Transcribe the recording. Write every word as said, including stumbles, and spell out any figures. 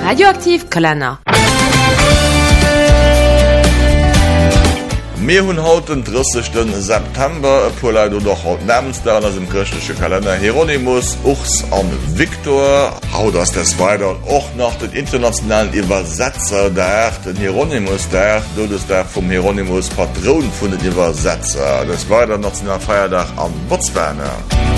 Radioaktiv Kalender. Mir hunn haut den dreißigsten September puer du doch haut Namensda ass dem christliche Kalender Hieronymus, Ochs an Viktor. Haut ass des weiter och nach den internationalen Übersetzer der den Hieronymus der dudes der vum Hieronymus Patron vun den Übersetzer. Das war der nationalen Feiertag an Botswana.